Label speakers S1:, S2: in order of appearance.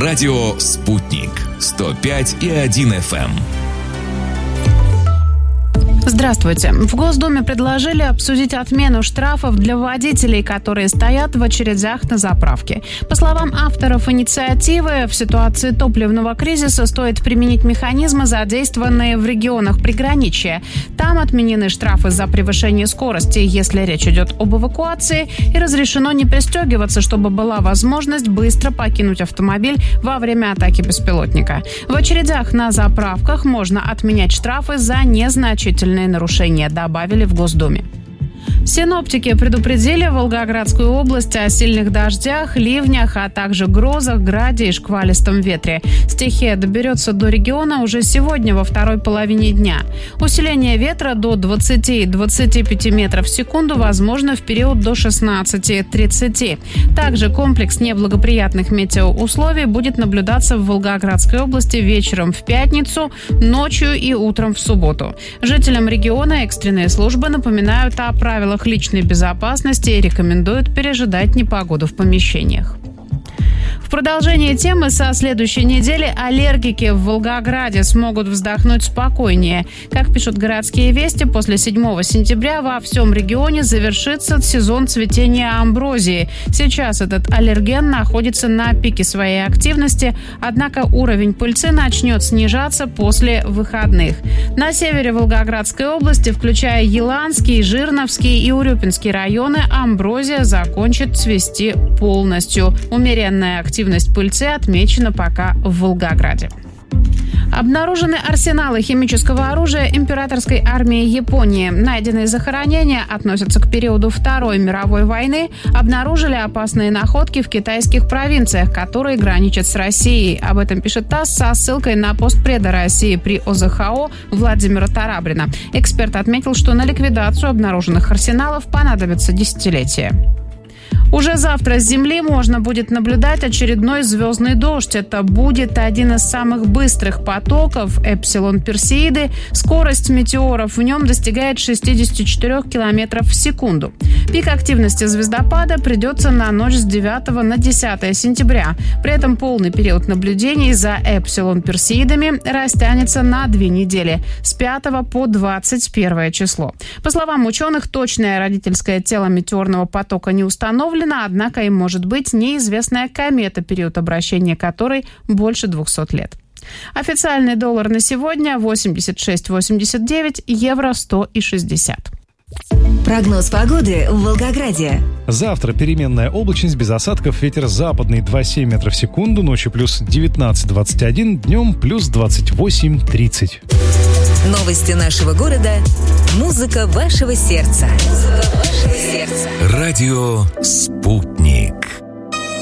S1: Радио «Спутник» 105,1 FM.
S2: Здравствуйте. В Госдуме предложили обсудить отмену штрафов для водителей, которые стоят в очередях на заправке. По словам авторов инициативы, в ситуации топливного кризиса стоит применить механизмы, задействованные в регионах приграничья. Там отменены штрафы за превышение скорости, если речь идет об эвакуации, и разрешено не пристегиваться, чтобы была возможность быстро покинуть автомобиль во время атаки беспилотника. В очередях на заправках можно отменять штрафы за незначительные нарушения, добавили в Госдуме. Синоптики предупредили Волгоградскую область о сильных дождях, ливнях, а также грозах, граде и шквалистом ветре. Стихия доберется до региона уже сегодня во второй половине дня. Усиление ветра до 20-25 метров в секунду возможно в период до 16-30. Также комплекс неблагоприятных метеоусловий будет наблюдаться в Волгоградской области вечером в пятницу, ночью и утром в субботу. Жителям региона экстренные службы напоминают о правилах личной безопасности и рекомендуют пережидать непогоду в помещениях. В продолжение темы со следующей недели аллергики в Волгограде смогут вздохнуть спокойнее. Как пишут городские вести, после 7 сентября во всем регионе завершится сезон цветения амброзии. Сейчас этот аллерген находится на пике своей активности, однако уровень пыльцы начнет снижаться после выходных. На севере Волгоградской области, включая Еланский, Жирновский и Урюпинский районы, амброзия закончит цвести полностью. Умеренная активность пыльцы отмечена пока в Волгограде. Обнаружены арсеналы химического оружия императорской армии Японии. Найденные захоронения относятся к периоду Второй мировой войны. Обнаружили опасные находки в китайских провинциях, которые граничат с Россией. Об этом пишет ТАСС со ссылкой на постпреда России при ОЗХО Владимира Тарабрина. Эксперт отметил, что на ликвидацию обнаруженных арсеналов понадобится десятилетия. Уже завтра с Земли можно будет наблюдать очередной звездный дождь. Это будет один из самых быстрых потоков Эпсилон Персеиды. Скорость метеоров в нем достигает 64 км в секунду. Пик активности звездопада придется на ночь с 9 на 10 сентября. При этом полный период наблюдений за Эпсилон Персеидами растянется на 2 недели с 5 по 21 число. По словам ученых, точное родительское тело метеорного потока не установлено, однако им может быть неизвестная комета, период обращения которой больше 200 лет. Официальный доллар на сегодня 86,89, евро 100,60.
S3: Прогноз погоды в Волгограде.
S4: Завтра переменная облачность, без осадков, ветер западный 2,7 метров в секунду, ночью плюс 19-21, днем плюс 28-30.
S3: Новости нашего города. Музыка вашего сердца.
S1: Радио «Спутник».